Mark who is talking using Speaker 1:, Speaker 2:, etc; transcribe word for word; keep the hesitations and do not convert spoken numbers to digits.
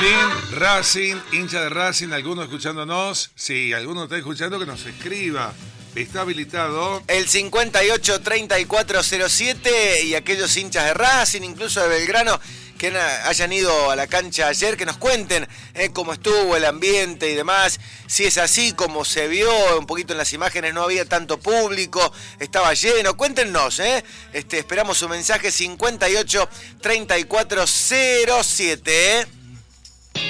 Speaker 1: Team Racing, hincha de Racing, alguno escuchándonos. Sí, alguno está escuchando, que nos escriba. Está habilitado
Speaker 2: el cincuenta y ocho, treinta y cuatro cero siete, y aquellos hinchas de Racing, incluso de Belgrano, que hayan ido a la cancha ayer, que nos cuenten eh, cómo estuvo el ambiente y demás. Si es así como se vio un poquito en las imágenes, no había tanto público, estaba lleno. Cuéntenos, ¿eh? Este, esperamos su mensaje cincuenta y ocho, treinta y cuatro cero siete. ¿eh?